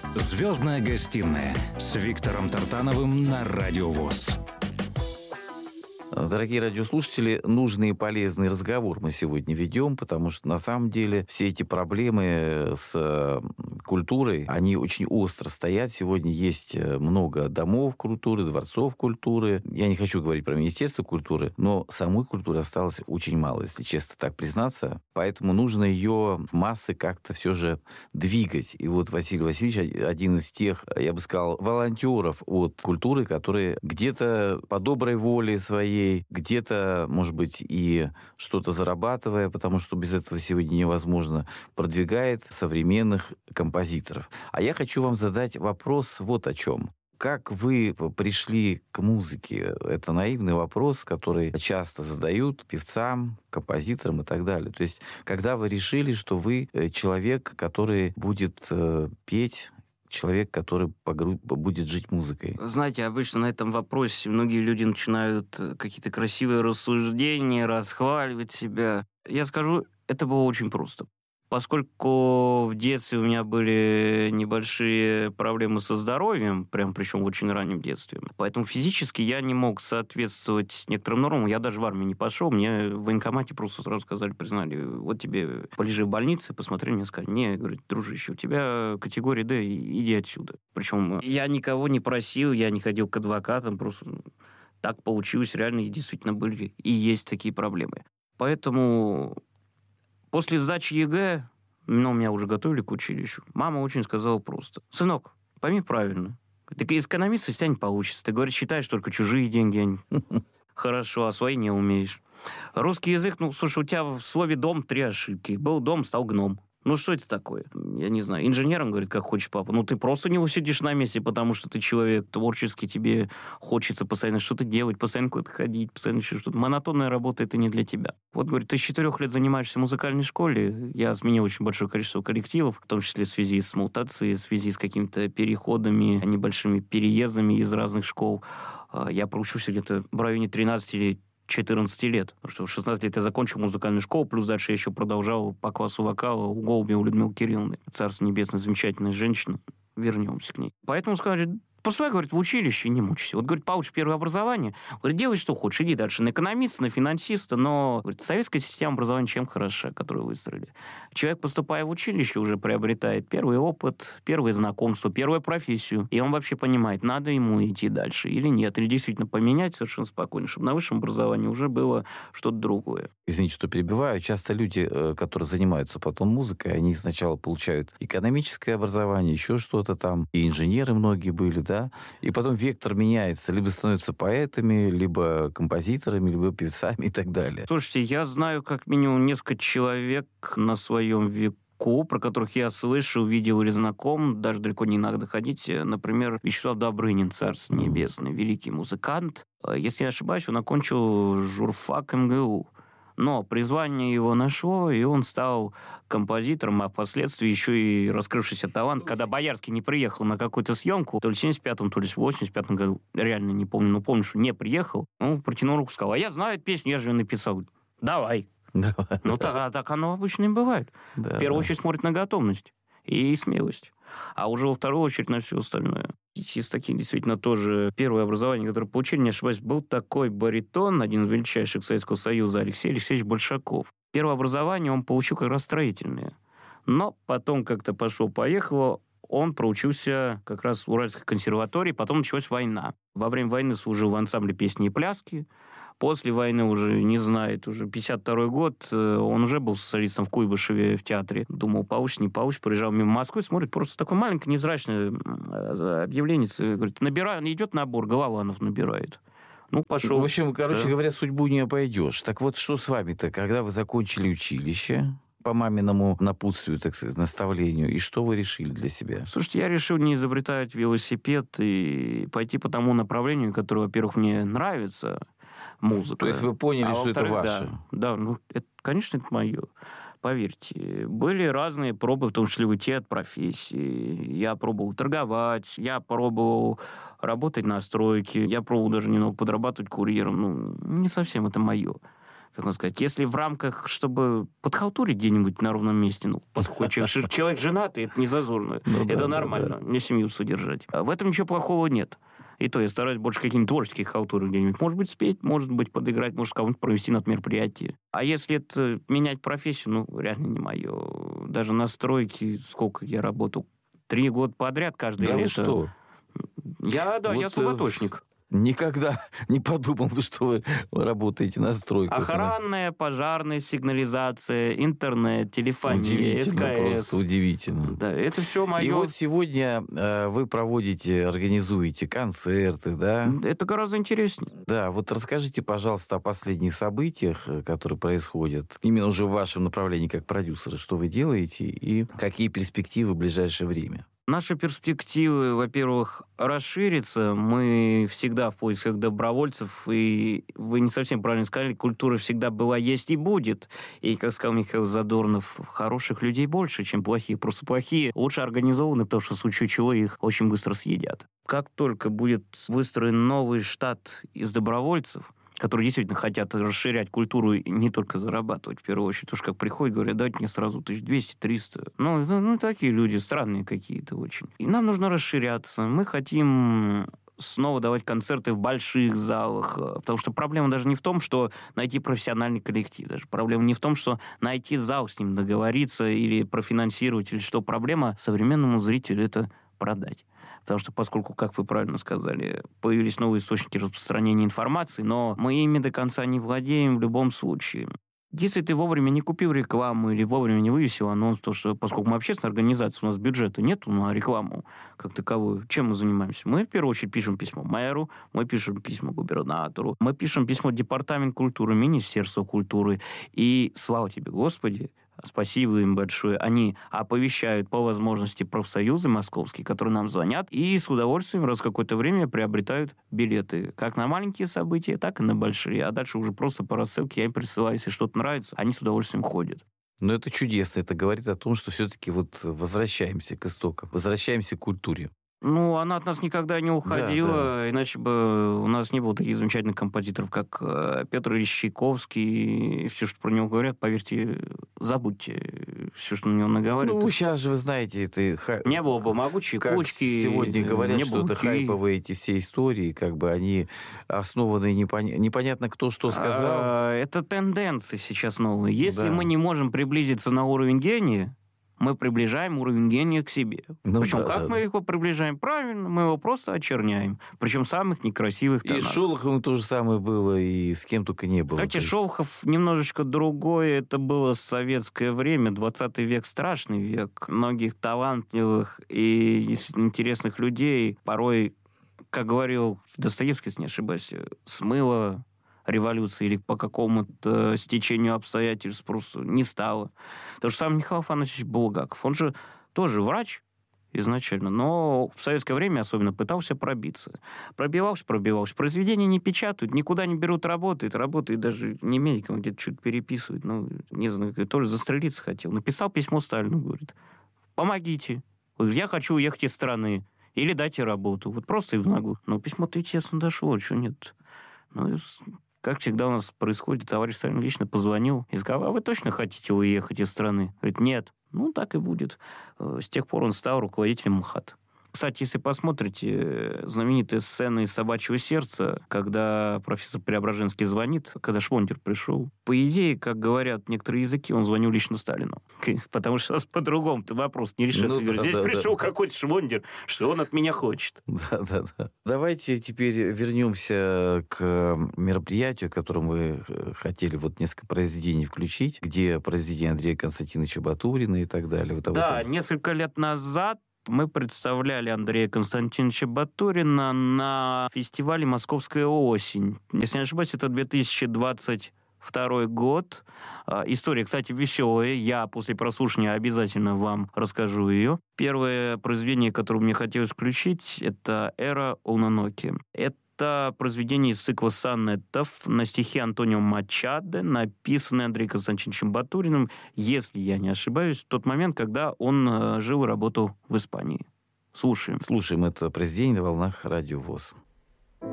«Звездная гостиная» с Виктором Тартановым на Радио ВОС. Дорогие радиослушатели, нужный и полезный разговор мы сегодня ведем, потому что на самом деле все эти проблемы с культурой, они очень остро стоят. Сегодня есть много домов культуры, дворцов культуры. Я не хочу говорить про Министерство культуры, но самой культуры осталось очень мало, если честно так признаться. Поэтому нужно ее в массы как-то все же двигать. И вот Василий Васильевич один из тех, я бы сказал, волонтеров от культуры, которые где-то по доброй воле своей, где-то, может быть, и что-то зарабатывая, потому что без этого сегодня невозможно, продвигает современных композиторов. А я хочу вам задать вопрос вот о чем. Как вы пришли к музыке? Это наивный вопрос, который часто задают певцам, композиторам и так далее. То есть, когда вы решили, что вы человек, который будет петь, человек, который будет жить музыкой? Знаете, обычно на этом вопросе многие люди начинают какие-то красивые рассуждения, расхваливать себя. Я скажу, это было очень просто. Поскольку в детстве у меня были небольшие проблемы со здоровьем, прям причем в очень раннем детстве, поэтому физически я не мог соответствовать некоторым нормам. Я даже в армию не пошел, мне в военкомате просто сразу сказали, признали, вот тебе полежи в больнице, посмотрели, мне сказали, не, говорит, дружище, у тебя категория D, иди отсюда. Причем я никого не просил, я не ходил к адвокатам, просто так получилось, реально, и действительно были и есть такие проблемы. Поэтому после сдачи ЕГЭ, меня уже готовили к училищу, мама очень сказала просто: сынок, пойми правильно, ты экономист, из тебя не получится. Ты, говорит, считаешь только чужие деньги. Хорошо, а свои не умеешь. Русский язык, слушай, у тебя в слове «дом» 3 ошибки. Был дом, стал гном. Что это такое? Я не знаю. Инженером, говорит, как хочешь папа. Ты просто не усидишь на месте, потому что ты человек творческий, тебе хочется постоянно что-то делать, постоянно куда-то ходить, постоянно еще что-то. Монотонная работа — это не для тебя. Вот, говорит, ты с 4 лет занимаешься в музыкальной школе. Я сменил очень большое количество коллективов, в том числе в связи с мутацией, в связи с какими-то переходами, небольшими переездами из разных школ. Я проучился где-то в районе 13 или 14 лет. Потому что в 16 лет я закончил музыкальную школу, плюс дальше я еще продолжал по классу вокала у Голубевой Людмилы Кирилловны. Царство небесное, замечательная женщина. Вернемся к ней. Поэтому сказали: поступай, говорит, в училище, не мучайся. Вот, говорит, получишь первое образование, говорит, делай, что хочешь, иди дальше на экономиста, на финансиста, но, говорит, советская система образования чем хороша, которую выстроили? Человек, поступая в училище, уже приобретает первый опыт, первые знакомства, первую профессию, и он вообще понимает, надо ему идти дальше или нет, или действительно поменять совершенно спокойно, чтобы на высшем образовании уже было что-то другое. Извините, что перебиваю. Часто люди, которые занимаются потом музыкой, они сначала получают экономическое образование, еще что-то там, и инженеры многие были, да, и потом вектор меняется, либо становятся поэтами, либо композиторами, либо певцами и так далее. Слушайте, я знаю как минимум несколько человек на своем веку, про которых я слышал, видел или знаком, даже далеко не надо ходить. Например, Вячеслав Добрынин, царство небесное, великий музыкант. Если не ошибаюсь, он окончил журфак МГУ. Но призвание его нашло, и он стал композитором, а впоследствии еще и раскрывшийся талант. Когда Боярский не приехал на какую-то съемку, то ли в 75-м, то ли в 85-м году, реально не помню, но помню, что не приехал, он протянул руку и сказал: а я знаю эту песню, я же ее написал. Давай. Так оно обычно и бывает. В первую очередь смотрит на готовность и смелость, а уже во вторую очередь на все остальное. Из таких действительно тоже первое образование, которое получили, не ошибаюсь, был такой баритон, один из величайших Советского Союза, Алексей Алексеевич Большаков. Первое образование он получил как раз строительное. Но потом как-то пошло-поехало, он проучился как раз в Уральской консерватории, потом началась война. Во время войны служил в ансамбле песни и пляски. После войны уже, не знает, уже 52-й год, он уже был солистом в Куйбышеве в театре. Думал, получится, не получится. Приезжал мимо Москвы, смотрит, просто такое маленькое, невзрачное объявление. Говорит, идет набор, Голованов набирает. Пошел. В общем, говоря, судьбу не обойдешь. Так вот, что с вами-то, когда вы закончили училище, по маминому напутствию, так сказать, наставлению, и что вы решили для себя? Слушайте, я решил не изобретать велосипед и пойти по тому направлению, которое, во-первых, мне нравится, музыка. То есть вы поняли, что это ваше? Да, конечно, это мое. Поверьте, были разные пробы, в том числе уйти от профессии. Я пробовал торговать, я пробовал работать на стройке, я пробовал даже немного подрабатывать курьером. Не совсем это мое. как можно сказать, если в рамках, чтобы подхалтурить где-нибудь на ровном месте, ну, поскольку человек женатый, это не зазорно, это нормально, мне семью содержать. В этом ничего плохого нет. И то я стараюсь больше какие-нибудь творческие халтуры где-нибудь. Может быть, спеть, может быть, подыграть, может, кому-то провести на мероприятие. А если это менять профессию, ну, реально не мое. Даже на стройке, сколько я работал, 3 года подряд каждое лето. Что? Я слаботочник. Никогда не подумал, что вы работаете на стройках. Охранная, пожарная сигнализация, интернет, телефония, удивительно, СКС. просто удивительно. Да, это все мое. И вот сегодня вы проводите, организуете концерты, да? Это гораздо интереснее. Да, вот расскажите, пожалуйста, о последних событиях, которые происходят, именно уже в вашем направлении как продюсера, что вы делаете и какие перспективы в ближайшее время. Наши перспективы, во-первых, расшириться. Мы всегда в поисках добровольцев, и вы не совсем правильно сказали, культура всегда была, есть и будет. И, как сказал Михаил Задорнов, хороших людей больше, чем плохих. Просто плохие лучше организованы, потому что в случае чего их очень быстро съедят. Как только будет выстроен новый штат из добровольцев, которые действительно хотят расширять культуру и не только зарабатывать, в первую очередь. Потому что как приходят, говорят, дайте мне сразу 1200-300. Ну, такие люди странные какие-то очень. И нам нужно расширяться. Мы хотим снова давать концерты в больших залах, потому что проблема даже не в том, что найти профессиональный коллектив, даже проблема не в том, что найти зал, с ним договориться или профинансировать, или что. Проблема современному зрителю — это продать. Потому что, поскольку, как вы правильно сказали, появились новые источники распространения информации, но мы ими до конца не владеем в любом случае. Если ты вовремя не купил рекламу или вовремя не вывесил анонс, то что, поскольку мы общественная организация, у нас бюджета нет на рекламу как таковую, чем мы занимаемся? Мы, в первую очередь, пишем письмо мэру, мы пишем письмо губернатору, мы пишем письмо Департамент культуры, Министерству культуры. И, слава тебе, Господи, спасибо им большое. Они оповещают по возможности профсоюзы московские, которые нам звонят, и с удовольствием раз в какое-то время приобретают билеты. Как на маленькие события, так и на большие. А дальше уже просто по рассылке я им присылаю, если что-то нравится, они с удовольствием ходят. Но это чудесно. Это говорит о том, что все-таки вот возвращаемся к истокам, возвращаемся к культуре. Ну, она от нас никогда не уходила, иначе бы у нас не было таких замечательных композиторов, как Петр Ильич Чайковский. И все, что про него говорят, поверьте, забудьте все, что на него наговаривают. Ну, сейчас же, вы знаете, это... Не было бы могучей кучки. Сегодня говорят, что это хайповые эти все истории, как бы они основаны непонятно кто что сказал. Это тенденции сейчас новые. Если мы не можем приблизиться на уровень гения, мы приближаем уровень гения к себе. Причем мы его приближаем? Правильно, мы его просто очерняем. Причем самых некрасивых тонах. И с Шолоховым то же самое было, и с кем только не было. Кстати, Шолохов немножечко другое. Это было советское время, 20 век, страшный век. Многих талантливых и действительно интересных людей порой, как говорил Достоевский, если не ошибаюсь, смыло революции или по какому-то стечению обстоятельств просто не стало. Потому что сам Михаил Афанасьевич Булгаков, он же тоже врач изначально, но в советское время особенно пытался пробиться. Пробивался. Произведения не печатают, никуда не берут работает даже не медиком, где-то что-то переписывают. Ну, не знаю, тоже застрелиться хотел. Написал письмо Сталину, говорит, помогите, я хочу уехать из страны, или дайте работу. Вот просто и в ногу. Но письмо-то, естественно, дошло, что нет. Ну, как всегда у нас происходит, товарищ Сталин лично позвонил и сказал, а вы точно хотите уехать из страны? Говорит, нет. Ну, так и будет. С тех пор он стал руководителем МХАТ. Кстати, если посмотрите, знаменитая сцена из «Собачьего сердца», когда профессор Преображенский звонит, когда Швондер пришел, по идее, как говорят некоторые языки, он звонил лично Сталину. Потому что по-другому-то вопрос не решится. Здесь пришел какой-то Швондер, что он от меня хочет. Да. Давайте теперь вернемся к мероприятию, которое мы хотели вот несколько произведений включить, где произведения Андрея Константиновича Батурина и так далее. Да, несколько лет назад мы представляли Андрея Константиновича Батурина на фестивале «Московская осень». Если не ошибаюсь, это 2022 год. История, кстати, веселая. Я после прослушивания обязательно вам расскажу ее. Первое произведение, которое мне хотелось включить, это «Эра Олноноки». Это произведение из цикла сонетов на стихи Антонио Мачадо, написанное Андреем Константиновичем Батуриным, если я не ошибаюсь, в тот момент, когда он жил и работал в Испании. Слушаем. Слушаем это произведение на волнах Радио ВОС.